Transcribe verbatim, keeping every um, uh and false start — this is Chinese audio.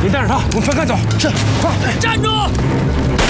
你带着他，我们分开走。是，快， 站住！